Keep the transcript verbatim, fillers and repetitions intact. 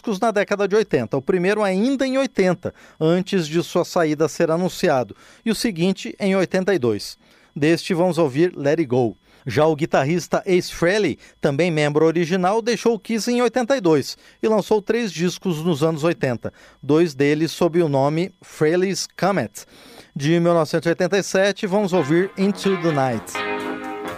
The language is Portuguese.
discos na década de oitenta. O primeiro ainda em oitenta, antes de sua saída ser anunciado, e o seguinte em oitenta e dois. Deste vamos ouvir Let It Go. Já o guitarrista Ace Frehley, também membro original, deixou o Kiss em oitenta e dois e lançou três discos nos anos oitenta, dois deles sob o nome Frehley's Comet. De mil novecentos e oitenta e sete, vamos ouvir Into the Night.